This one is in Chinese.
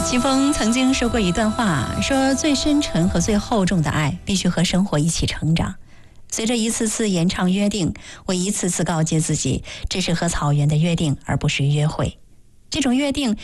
齐峰曾经说过一段话，说最深沉和最厚重的爱必须和生活一起成长。随着一次次延长约定，我一次次告诫自己，这是和草原的约定，而不是约会。这种约定